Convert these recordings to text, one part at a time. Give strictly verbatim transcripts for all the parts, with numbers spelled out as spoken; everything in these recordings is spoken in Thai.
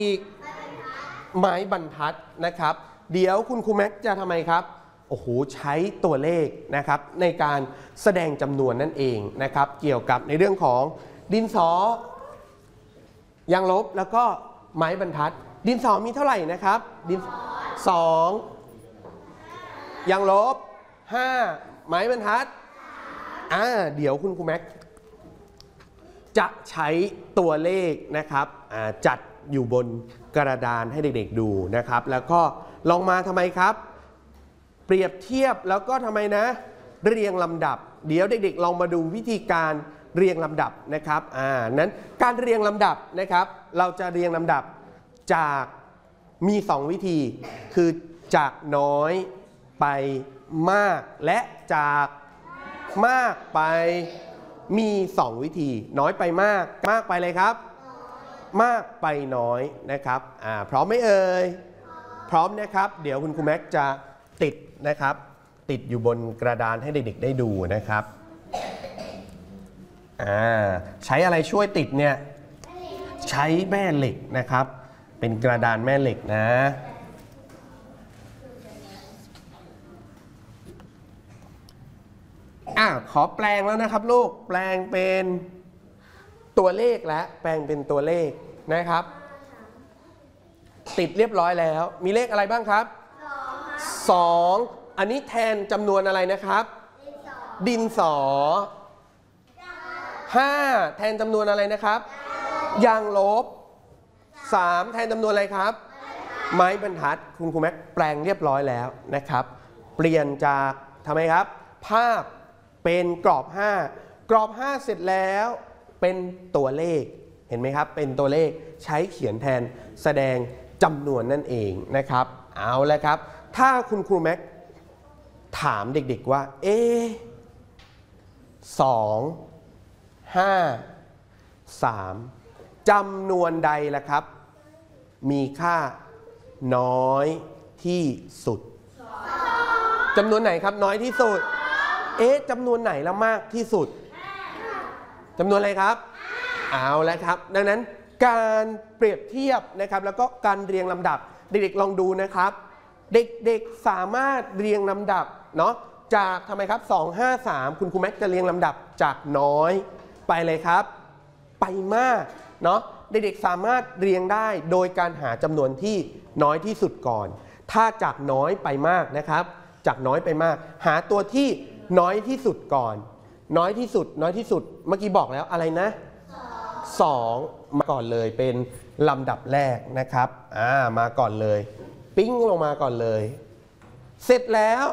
อีกไม้บรรทัดนะครับเดี๋ยวคุณครูแม็กจะทำไมครับโอ้โหใช้ตัวเลขนะครับในการแสดงจำนวนนั่นเองนะครับเกี่ยวกับในเรื่องของดินสอยางลบแล้วก็ไม้บรรทัดดินสอมีเท่าไหร่นะครับดินสองยางลบห้าไม้บรรทัดอ่าเดี๋ยวคุณครูแม็กจะใช้ตัวเลขนะครับจัดอยู่บนกระดานให้เด็กๆดูนะครับแล้วก็ลองมาทำไมครับเปรียบเทียบแล้วก็ทำไมนะเรียงลำดับเดี๋ยวเด็กๆลองมาดูวิธีการเรียงลำดับนะครับอ่านั้นการเรียงลำดับนะครับเราจะเรียงลำดับจากมีสองวิธีคือจากน้อยไปมากและจากมากไปมีสองวิธีน้อยไปมากมากไปเลยครับมากไปน้อยนะครับอ่าพร้อมไหมเอ่ยพร้อมนะครับเดี๋ยวคุณครูแม็กจะติดนะครับติดอยู่บนกระดานให้เด็กๆได้ดูนะครับอ่าใช้อะไรช่วยติดเนี่ยใช้แม่เหล็กนะครับเป็นกระดานแม่เหล็กนะอ่ะขอแปลงแล้วนะครับลูกแปลงเป็นตัวเลขและแปลงเป็นตัวเลขนะครับติดเรียบร้อยแล้วมีเลขอะไรบ้างครับสองอันนี้แทนจำนวนอะไรนะครับดินสอห้าแทนจำนวนอะไรนะครับยางลบสามแทนจำนวนอะไรครับไม้บรรทัดคุณครูแม็กแปลงเรียบร้อยแล้วนะครับเปลี่ยนจากทำไมครับภาพเป็นกรอบห้ากรอบห้าเสร็จแล้วเป็นตัวเลขเห็นไหมครับเป็นตัวเลขใช้เขียนแทนแสดงจำนวนนั่นเองนะครับเอาละครับถ้าคุณครูแม็กถามเด็กๆว่าเอสองห้าสามจำนวนใดล่ะครับมีค่าน้อยที่สุดจำนวนไหนครับน้อยที่สุดเอ๊ะจำนวนไหนละมากที่สุดจำนวนอะไรครับเอาแล้วครับดังนั้นการเปรียบเทียบนะครับแล้วก็การเรียงลำดับเด็กๆลองดูนะครับเด็กๆสามารถเรียงลำดับเนาะจากทำไมครับสอง ห้า สามคุณครูแม็กจะเรียงลำดับจากน้อยไปเลยครับไปมากเนาะเด็กๆสามารถเรียงได้โดยการหาจำนวนที่น้อยที่สุดก่อนถ้าจากน้อยไปมากนะครับจากน้อยไปมากหาตัวที่น้อยที่สุดก่อนน้อยที่สุดน้อยที่สุดเมื่อกี้บอกแล้วอะไรนะสองมาก่อนเลยเป็นลำดับแรกนะครับอ่ามาก่อนเลยปิ้งลงมาก่อนเลยเสร็จแล้ว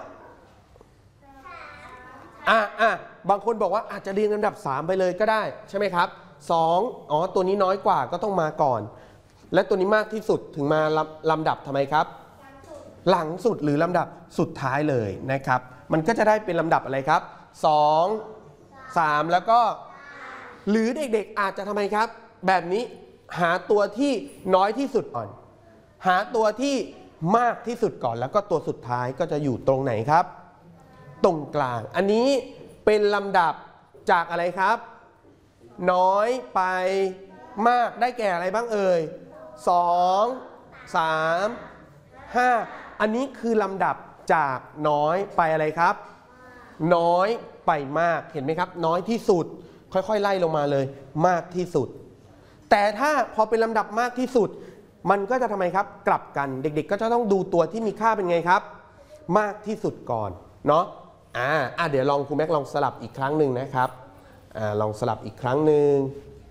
อ่ะอ่ะบางคนบอกว่าอาจจะเรียงลำดับสามไปเลยก็ได้ใช่ไหมครับสองอ๋อตัวนี้น้อยกว่าก็ต้องมาก่อนและตัวนี้มากที่สุดถึงมาลำดับทำไมครับหลังสุดหรือลำดับสุดท้ายเลยนะครับมันก็จะได้เป็นลำดับอะไรครับสอง สามแล้วก็หรือเด็กๆอาจจะทำไมครับแบบนี้หาตัวที่น้อยที่สุดก่อนหาตัวที่มากที่สุดก่อนแล้วก็ตัวสุดท้ายก็จะอยู่ตรงไหนครับตรงกลางอันนี้เป็นลำดับจากอะไรครับน้อยไปมากได้แก่อะไรบ้างเอ่ยสอง สาม ห้าอันนี้คือลำดับจากน้อยไปอะไรครับน้อยไปมากเห็นไหมครับน้อยที่สุดค่อยๆไล่ลงมาเลยมากที่สุดแต่ถ้าพอเป็นลำดับมากที่สุดมันก็จะทำไมครับกลับกันเด็กๆก็จะต้องดูตัวที่มีค่าเป็นไงครับมากที่สุดก่อนเนาะอ่าอ่ะเดี๋ยวลองครูแม็กลองสลับอีกครั้งหนึ่งนะครับอ่าลองสลับอีกครั้งหนึ่ง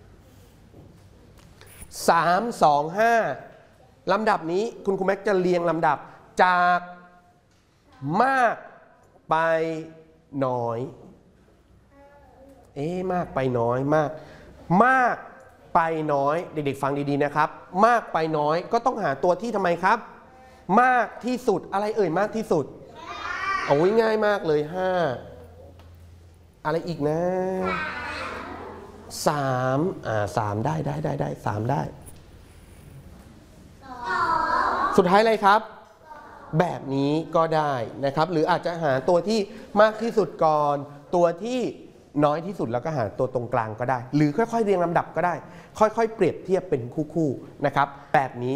สาม สอง ห้าลำดับนี้คุณครูแม็กจะเรียงลำดับจากมากไปน้อยเอ๊ะมากไปน้อยมากมากไปน้อยเด็กๆฟังดีๆนะครับมากไปน้อยก็ต้องหาตัวที่ทำไมครับมากที่สุดอะไรเอ่ยมากที่สุดโอ้ยง่ายมากเลยห้าอะไรอีกนะสามอ่าสามได้ได้ได้ได้สามได้สุดท้ายอะไรครับแบบนี้ก็ได้นะครับหรืออาจจะหาตัวที่มากที่สุดก่อนตัวที่น้อยที่สุดแล้วก็หาตัวตรงกลางก็ได้หรือค่อยๆเรียงลำดับก็ได้ค่อยๆเปรียบเทียบเป็นคู่ๆนะครับแบบนี้